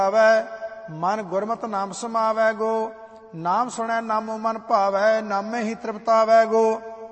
ਮਨ ਗੁਰਮਤਿ ਨਾਮ ਸਮਾਵੈ ਗੋ। ਨਾਮ ਸੁਣੈ ਨਾਮੋ ਮਨ ਭਾਵੈ, ਨਾਮੇ ਹੀ ਤ੍ਰਿਪਤਾਵੈ ਗੋ।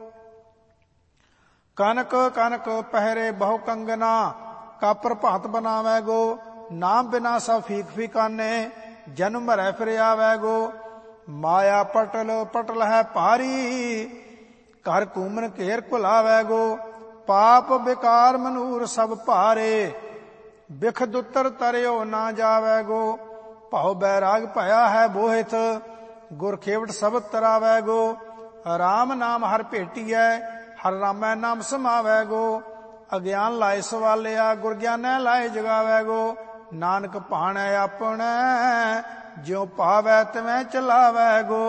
ਕਨਕ ਕਨਕ ਪਹਿਰੇ ਬਹੁ ਕੰਗਨਾ, ਕਾਪਰ ਭਾਤ ਬਨਾਵੈ ਗੋ। ਨਾਮ ਬਿਨਾ ਸਭ ਫੀਕ ਫੀਕਾਨੇ, ਜਨਮ ਮਰੈ ਫਿਰ ਆਵੈ ਗੋ। ਮਾਇਆ ਪਟਲ ਪਟਲ ਹੈ ਭਾਰੀ, ਘਰ ਘੂਮਨ ਘੇਰ ਘੁਲਾਵੈ ਗੋ। ਪਾਪ ਬਿਕਾਰ ਮਨੂਰ ਸਭ ਭਾਰੇ, ਬਿਖ ਦੁੱਤਰ ਤਰਿਓ ਨਾ ਜਾਵੈ ਗੋ। ਭਾਉ ਬੈਰਾਗ ਭਇਆ ਹੈ ਬੋਹਿਤ, ਗੁਰ ਖੇਵਟ ਸਬਦ ਤਰਾਵੈ ਗੋ। ਰਾਮ ਨਾਮ ਹਰ ਭੇਟੀਐ, ਹਰ ਰਾਮੈ ਨਾਮ ਸਮਾਵੈ ਗੋ। ਅਗਿਆਨ ਲਾਏ ਸਵਾਲਿਆ, ਗੁਰ ਗਿਆਨੈ ਲਾਏ ਜਗਾਵੈ ਗੋ। ਨਾਨਕ ਭਾਣੈ ਆਪਣੈ, ਜਿਉ ਭਾਵੈ ਤਿਵੇਂ ਚਲਾਵੈ ਗੋ।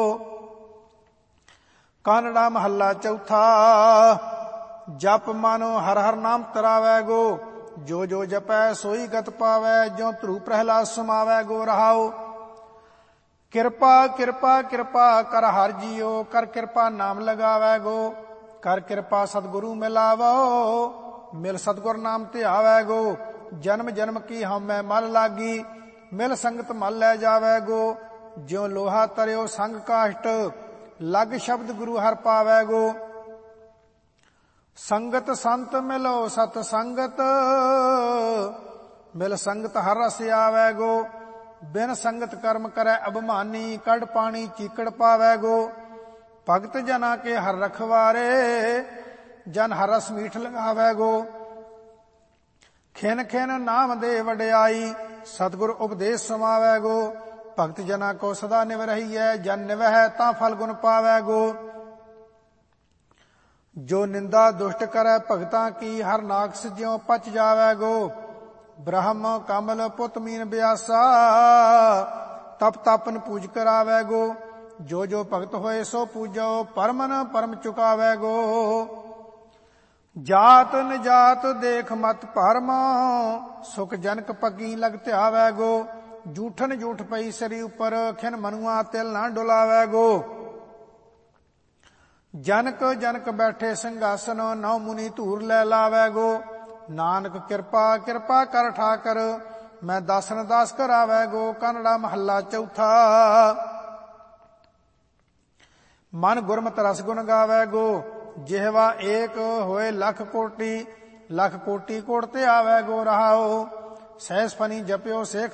ਕਾਨੜਾ ਮਹੱਲਾ ਚੌਥਾ। ਜਪ ਮਨ ਹਰ ਹਰ ਨਾਮ ਤਰਾਵੈ ਗੋ। ਜੋ ਜੋ ਜਪੈ ਸੋਈ ਗਤ ਪਾਵੈ, ਜਿਉ ਧਰੂ ਪ੍ਰਹਿਲਾਦ ਸਮਾਵੈ ਗੋ। ਰਹਾਉ ਕਿਰਪਾ ਕਿਰਪਾ ਕਿਰਪਾ ਕਰ ਹਰ ਜੀਓ, ਕਰ ਕਿਰਪਾ ਨਾਮ ਲਗਾਵੈ ਗੋ। ਕਰ ਕਿਰਪਾ ਸਤਿਗੁਰੂ ਮਿਲਾਵੋ, ਮਿਲ ਸਤਿਗੁਰ ਨਾਮ ਧਿਆਵੈ ਗੋ। ਜਨਮ ਜਨਮ ਕੀ ਹਉਮੈ ਮਲ ਲਾਗੀ, ਮਿਲ ਸੰਗਤ ਮਲ ਲੈ ਜਾਵੈ ਗੋ। ਜਿਉ ਲੋਹਾ ਤਰਿਓ ਸੰਗ ਕਾਸ਼ਟ, ਲਗ ਸ਼ਬਦ ਗੁਰੂ ਹਰ ਪਾਵੈ ਗੋ। ਸੰਗਤ ਸੰਤ ਮਿਲੋ ਸਤ ਸੰਗਤ, ਮਿਲ ਸੰਗਤ ਹਰ ਰਸ ਆਵੈ ਗੋ। ਬਿਨ ਸੰਗਤ ਕਰਮ ਕਰੈ ਅਭਿਮਾਨੀ, ਕੱਢ ਪਾਣੀ ਚੀਕੜ ਪਾਵੈ ਗੋ। ਭਗਤ ਜਨਾ ਕੇ ਹਰ ਰਖਵਾਰੇ, ਜਨ ਹਰ ਰਸ ਮੀਠ ਲਗਾਵੈ ਗੋ। ਖਿਨ ਖਿਨ ਨਾਮ ਦੇ ਵਡਿਆਈ, ਸਤਿਗੁਰ ਉਪਦੇਸ਼ ਸਮਾਵੈ ਗੋ। ਭਗਤ ਜਨਾ ਕੋ ਸਦਾ ਨਿਵ ਰਹੀਐ, ਜਨ ਨਿਵਹਿ ਤਾਂ ਫਲ ਗੁਣ ਪਾਵੈ ਗੋ। ਜੋ ਨਿੰਦਾ ਦੁਸ਼ਟ ਕਰੈ ਭਗਤਾਂ ਕੀ, ਹਰ ਨਾਕਸ ਜਿਉ ਪਚ ਜਾਵੈ ਗੋ। ਬ੍ਰਹਮ ਕਮਲ ਪੁੱਤ ਮੀਨ ਬਿਆਸਾ, ਤਪ ਤਪਨ ਪੂਜ ਕਰਾਵੈ ਗੋ। ਜੋ ਜੋ ਭਗਤ ਹੋਏ ਸੋ ਪੂਜੋ, ਪਰਮਨ ਪਰਮ ਚੁਕਾਵੈ ਗੋ। ਜਾਤ ਨਿਜਾਤ ਦੇਖ ਮਤ ਭਰਮ, ਸੁਖ ਜਨਕ ਪੱਗੀ ਲਗ ਧਿਆਵੈ ਗੋ। ਜੂਠਨ ਜੂਠ ਪਈ ਸਰੀ ਉਪਰ, ਖਿਨ ਮਨੁਆ ਤਿਲ ਨਾ ਡੁਲਾਵੈ ਗੋ। ਜਨਕ ਜਨਕ ਬੈਠੇ ਸਿੰਘਾਸਨ, ਨੌ ਮੁਨੀ ਧੂਰ ਲੈ ਲਾਵੈ ਗੋ। ਨਾਨਕ ਕਿਰਪਾ ਕਿਰਪਾ ਕਰ ਠਾਕਰ, ਮੈਂ ਦਾਸਨ ਦਾਸ ਕਰਾਵੈ ਗੋ। ਕਾਨੜਾ ਮਹੱਲਾ ਚੌਥਾ। ਮਨ ਗੁਰਮਤਿ ਰਸ ਗੁਣ ਗਾਵੈ ਗੋ। ਜਿਹਵਾ ਏਕ ਹੋਏ ਲਖ ਕੋਟੀ, ਲਖ ਕੋਟੀ ਕੋਟ ਤੇ ਆਵੈ ਗੋ। ਰਹਾਉ ਸਹਿਸ ਫਨੀ ਜਪਿਓ ਸੇਖ